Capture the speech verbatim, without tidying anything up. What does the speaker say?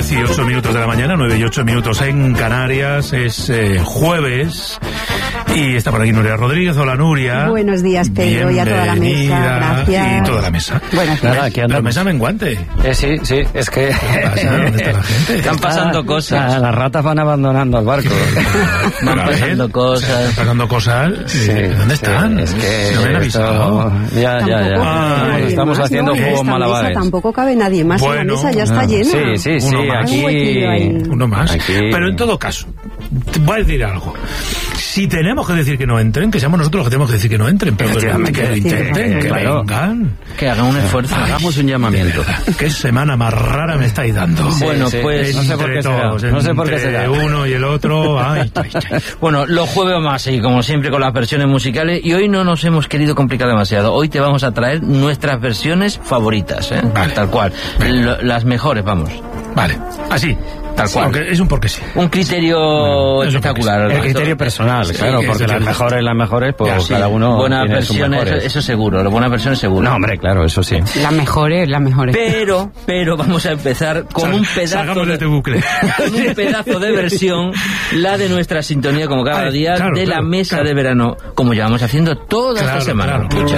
diez y ocho minutos de la mañana, nueve y ocho minutos en Canarias. Es eh, jueves y está por aquí Nuria Rodríguez. Hola, Nuria. Buenos días, Pedro, y a toda la mesa. Gracias. Y toda la mesa. Buenos días. Nada, aquí Pero mesa menguante. Eh, sí, sí, es que... ¿Qué pasa? ¿Dónde está la gente? Están pasando cosas. La, las ratas van abandonando el barco. Van pasando cosas. Están pasando cosas. Sí, ¿Dónde sí, están? Es que no me han avisado. Esto... Ya, ya, ya. Ah, estamos más, haciendo ¿no? juegos Esta malabares. Mesa tampoco cabe nadie más. Bueno, la mesa ya está no, llena. Sí, sí, sí. Uno más. Aquí... Un huequillo ahí. Uno más. Aquí... Pero en todo caso, te voy a decir algo. Si tenemos que decir que no entren, que seamos nosotros los que tenemos que decir que no entren, pero que, que lo intenten, que claro. vengan. Que hagan un esfuerzo, Ay, hagamos un llamamiento. Qué semana más rara me estáis dando. Sí, Bueno, sí, pues no sé por qué todos, será. No sé por qué entre será. uno y el otro. Ay, ay, ay. Bueno, los jueves vamos a seguir como siempre con las versiones musicales y hoy no nos hemos querido complicar demasiado. Hoy te vamos a traer nuestras versiones favoritas, ¿eh? Vale. Tal cual. Lo- las mejores, vamos. Vale, así. Tal cual. Aunque es un porque sí. Un criterio Bueno, eso espectacular. El criterio personal, Sí, claro, sí, porque sí, las sí. mejores, las mejores, pues Ya, sí. cada uno Buenas tiene sus versiones, mejores. eso seguro. Las buenas versiones seguro. No, hombre, claro, eso sí. Las mejores, las mejores. Pero, pero vamos a empezar con Sal- un pedazo salgamos de de, este bucle. con un pedazo de versión, la de nuestra sintonía como cada Ay, día, claro, de la claro, mesa claro. de verano, como llevamos haciendo toda Claro, esta semana. claro. Escucha.